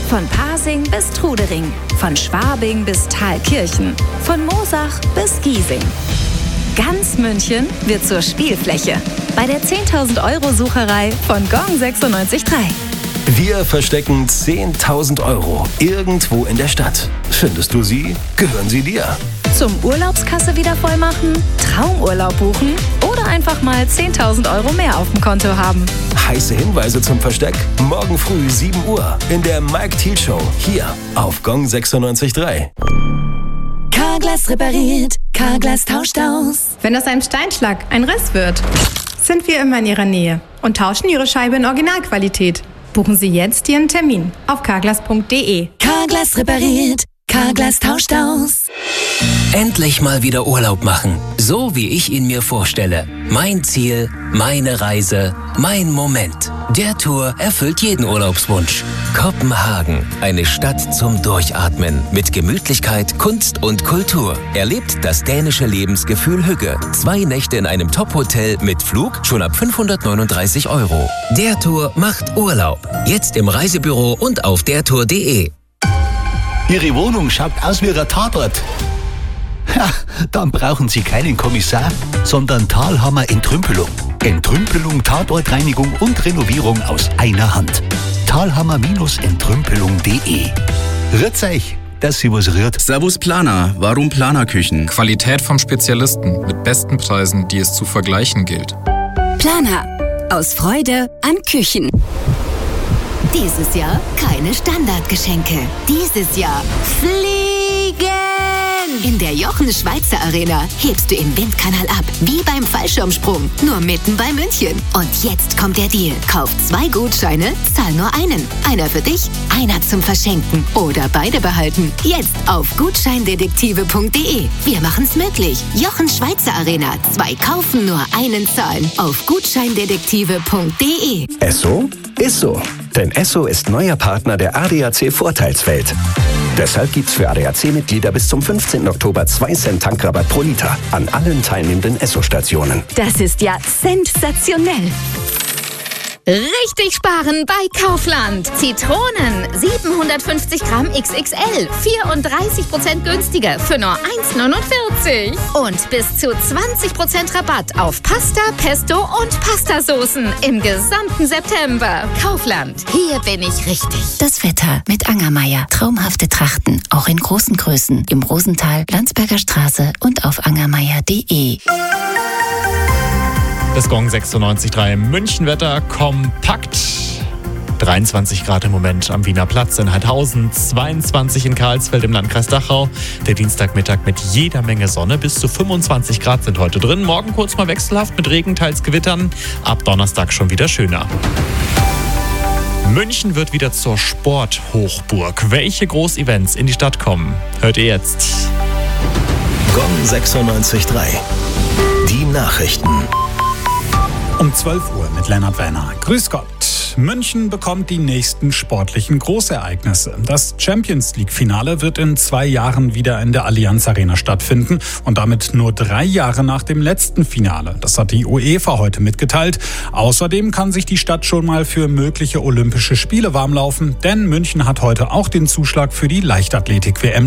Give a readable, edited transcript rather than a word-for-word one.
Von Pasing bis Trudering, von Schwabing bis Thalkirchen, von Moosach bis Giesing. Ganz München wird zur Spielfläche bei der 10.000 € Sucherei von Gong 96.3. Wir verstecken 10.000 € irgendwo in der Stadt. Findest du sie, gehören sie dir. Zum Urlaubskasse wieder voll machen, Traumurlaub buchen oder einfach mal 10.000 € mehr auf dem Konto haben. Heiße Hinweise zum Versteck morgen früh 7 Uhr in der Mike Thiel Show hier auf Gong 96.3. Carglass repariert, Carglass tauscht aus. Wenn aus einem Steinschlag ein Riss wird, sind wir immer in Ihrer Nähe und tauschen Ihre Scheibe in Originalqualität. Buchen Sie jetzt Ihren Termin auf carglass.de. Carglass repariert, Carglass tauscht aus. Endlich mal wieder Urlaub machen, so wie ich ihn mir vorstelle. Mein Ziel, meine Reise, mein Moment. Der Tour erfüllt jeden Urlaubswunsch. Kopenhagen, eine Stadt zum Durchatmen mit Gemütlichkeit, Kunst und Kultur. Erlebt das dänische Lebensgefühl Hügge. 2 Nächte in einem Top-Hotel mit Flug schon ab 539 €. Der Tour macht Urlaub. Jetzt im Reisebüro und auf dertour.de. Ihre Wohnung schaut aus wie ein Tatort. Ja, dann brauchen Sie keinen Kommissar, sondern Thalhammer Entrümpelung. Entrümpelung, Tatortreinigung und Renovierung aus einer Hand. Thalhammer-entrümpelung.de. Rührt's euch, dass Sie was rührt. Servus Planer, warum Planerküchen? Qualität vom Spezialisten mit besten Preisen, die es zu vergleichen gilt. Planer. Aus Freude an Küchen. Dieses Jahr keine Standardgeschenke. Dieses Jahr fliegen! In der Jochen Schweizer Arena hebst du im Windkanal ab, wie beim Fallschirmsprung, nur mitten bei München. Und jetzt kommt der Deal. Kauf 2 Gutscheine, zahl nur einen. Einer für dich, einer zum Verschenken. Oder beide behalten. Jetzt auf gutscheindetektive.de. Wir machen's möglich. Jochen Schweizer Arena. 2 kaufen, nur einen zahlen. Auf gutscheindetektive.de. Esso ist so. Denn Esso ist neuer Partner der ADAC Vorteilswelt. Deshalb gibt's für ADAC-Mitglieder bis zum 15. Oktober 2 Cent Tankrabatt pro Liter an allen teilnehmenden Esso-Stationen. Das ist ja sensationell. Richtig sparen bei Kaufland. Zitronen 750 Gramm XXL, 34% günstiger für nur 1,49. Und bis zu 20% Rabatt auf Pasta, Pesto und Pastasoßen im gesamten September. Kaufland, hier bin ich richtig. Das Wetter mit Angermeier. Traumhafte Trachten, auch in großen Größen. Im Rosental, Landsberger Straße und auf angermeier.de. Das Gong 96.3 Münchenwetter kompakt. 23 Grad im Moment am Wiener Platz in Heidhausen, 22 in Karlsfeld im Landkreis Dachau. Der Dienstagmittag mit jeder Menge Sonne, bis zu 25 Grad sind heute drin. Morgen kurz mal wechselhaft mit Regen, teils Gewittern. Ab Donnerstag schon wieder schöner. München wird wieder zur Sporthochburg. Welche Großevents in die Stadt kommen, hört ihr jetzt. Gong 96.3. Die Nachrichten. Um 12 Uhr mit Lennart Werner. Grüß Gott. München bekommt die nächsten sportlichen Großereignisse. Das Champions-League-Finale wird in 2 Jahren wieder in der Allianz Arena stattfinden und damit nur 3 Jahre nach dem letzten Finale. Das hat die UEFA heute mitgeteilt. Außerdem kann sich die Stadt schon mal für mögliche Olympische Spiele warmlaufen, denn München hat heute auch den Zuschlag für die Leichtathletik-WM